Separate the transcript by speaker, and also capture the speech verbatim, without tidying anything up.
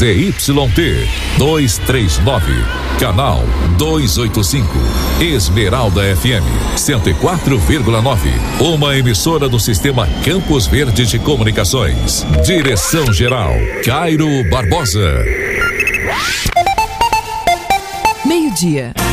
Speaker 1: Z Y T duzentos e trinta e nove, canal duzentos e oitenta e cinco, Esmeralda F M cento e quatro vírgula nove, uma emissora do Sistema Campos Verde de Comunicações. Direção geral Cairo Barbosa.
Speaker 2: Meio-dia.